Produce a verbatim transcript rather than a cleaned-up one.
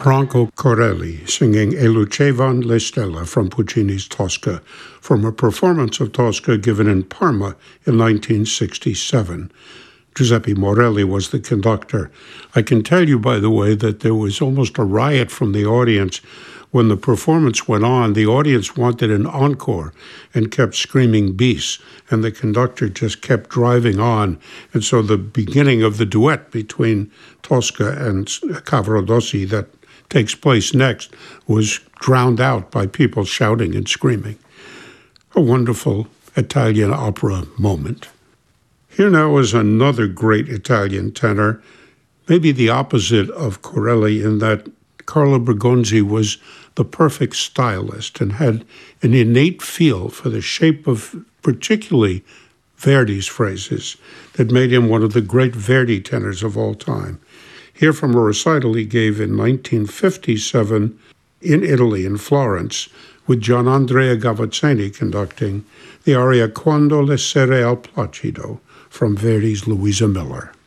Franco Corelli singing E lucevan le stelle from Puccini's Tosca, from a performance of Tosca given in Parma in nineteen sixty-seven. Giuseppe Morelli was the conductor. I can tell you, by the way, that there was almost a riot from the audience. When the performance went on, the audience wanted an encore and kept screaming bis, and the conductor just kept driving on. And so the beginning of the duet between Tosca and Cavaradossi that takes place next was drowned out by people shouting and screaming. A wonderful Italian opera moment. Here now is another great Italian tenor, maybe the opposite of Corelli in that Carlo Bergonzi was the perfect stylist and had an innate feel for the shape of particularly Verdi's phrases that made him one of the great Verdi tenors of all time. Here from a recital he gave in nineteen fifty-seven in Italy, in Florence, with Gianandrea Gavazzeni conducting the aria Quando le sere al placido from Verdi's Louisa Miller.